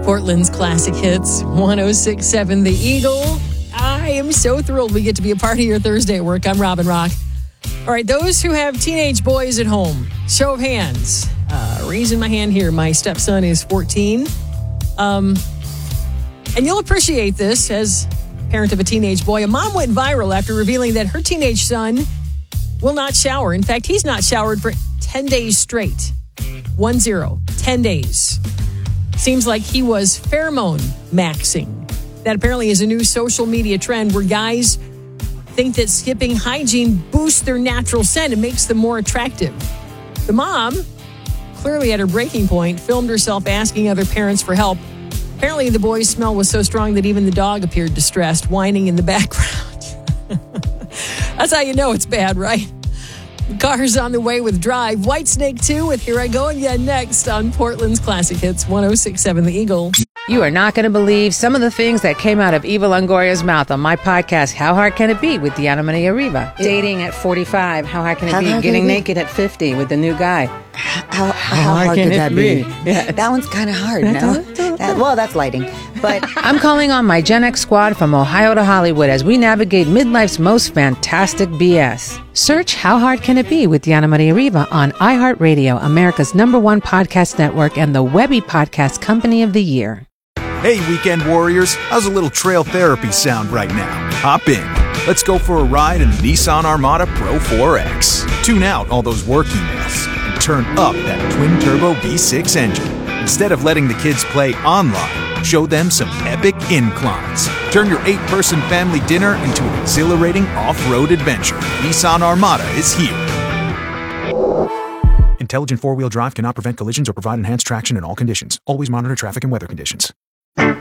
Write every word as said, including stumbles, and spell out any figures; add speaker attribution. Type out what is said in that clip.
Speaker 1: Portland's classic hits, one oh six point seven The Eagle. I am so thrilled we get to be a part of your Thursday at work. I'm Robin Rock. All right, those who have teenage boys at home, show of hands. Uh, raising my hand here. My stepson is fourteen. Um, and you'll appreciate this as parent of a teenage boy. A mom went viral after revealing that her teenage son will not shower. In fact, he's not showered for ten days straight. One zero. ten days. Seems like he was pheromone maxing. That apparently is a new social media trend where guys think that skipping hygiene boosts their natural scent and makes them more attractive. The mom, clearly at her breaking point, filmed herself asking other parents for help. Apparently the boy's smell was so strong that even the dog appeared distressed, whining in the background. That's how you know it's bad, right? The car's on the way with Drive. Whitesnake two with Here I Go Again next on Portland's Classic Hits, one oh six point seven The Eagle.
Speaker 2: You are not going to believe some of the things that came out of Eva Longoria's mouth on my podcast, How Hard Can It Be, with Diana Maria Riva. Dating at forty-five, how hard can it
Speaker 3: How
Speaker 2: be?
Speaker 3: hard can
Speaker 2: Getting
Speaker 3: it be?
Speaker 2: naked at fifty with the new guy.
Speaker 3: How, how hard,
Speaker 2: can
Speaker 3: could
Speaker 2: it
Speaker 3: that be?
Speaker 2: be? Yeah.
Speaker 3: That one's kind of hard, no? That, well, that's lighting. But
Speaker 2: I'm calling on my Gen X squad from Ohio to Hollywood as we navigate midlife's most fantastic B S. Search How Hard Can It Be with Diana Maria Riva on iHeartRadio, America's number one podcast network and the Webby Podcast Company of the Year.
Speaker 4: Hey, weekend warriors, how's a little trail therapy sound right now? Hop in. Let's go for a ride in the Nissan Armada Pro four X. Tune out all those work emails and turn up that twin-turbo V six engine. Instead of letting the kids play online, show them some epic inclines. Turn your eight-person family dinner into an exhilarating off-road adventure. Nissan Armada is here. Intelligent four-wheel drive cannot prevent collisions or provide enhanced traction in all conditions. Always monitor traffic and weather conditions.